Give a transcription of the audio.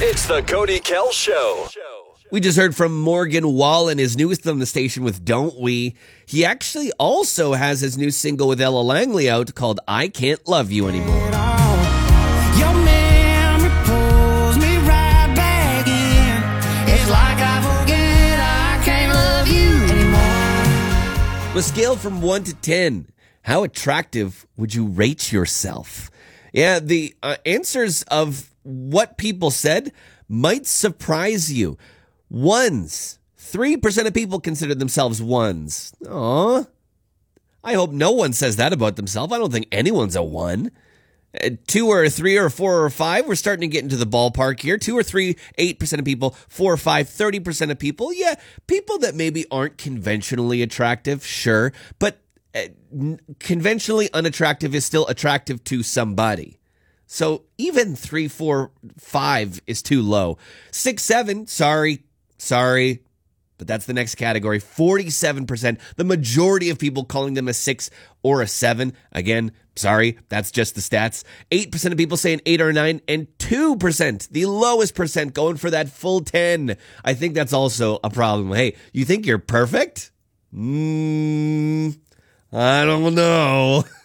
It's the Cody Kell Show. We just heard from Morgan Wallen, his newest on the station with Don't We. He actually also has his new single with Ella Langley out called I Can't Love You Anymore. Your memory pulls me right back in. It's like I forget I can't love you anymore. On a scale from 1 to 10, how attractive would you rate yourself? Yeah, the answers of what people said might surprise you. Ones. 3% of people consider themselves ones. Aw. I hope no one says that about themselves. I don't think anyone's a 1. 2 or 3 or 4 or 5, we're starting to get into the ballpark here. 2 or 3, 8% of people. 4 or 5, 30% of people. Yeah, people that maybe aren't conventionally attractive, sure. But conventionally unattractive is still attractive to somebody. So even 3, 4, 5 is too low. 6, 7, sorry. But that's the next category. 47%. The majority of people calling them a 6 or a 7. Again, sorry, that's just the stats. 8% of people saying 8 or 9. And 2%, the lowest percent, going for that full 10. I think that's also a problem. Hey, you think you're perfect? I don't know.